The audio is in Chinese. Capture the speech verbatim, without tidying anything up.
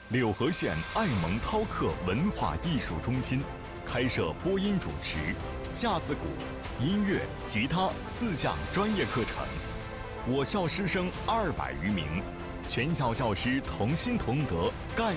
柳河县爱蒙涛克文化艺术中心开设播音主持、架子鼓、音乐、吉他四项专业课程。我校师生二百余名，全校教师同心同德干